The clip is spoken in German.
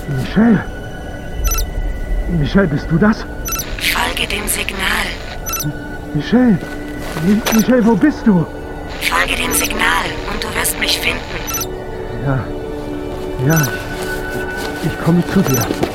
Michelle? Michelle, bist du das? Folge dem Signal. Michelle? Michelle, wo bist du? Folge dem Signal und du wirst mich finden. Ja, ich komme zu dir.